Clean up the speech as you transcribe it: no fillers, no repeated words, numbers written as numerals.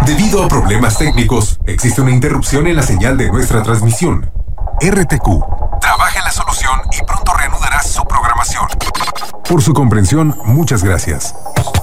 Debido a problemas técnicos, existe una interrupción en la señal de nuestra transmisión. RTQ trabaja en la solución y pronto reanudará su programación. Por su comprensión, muchas gracias.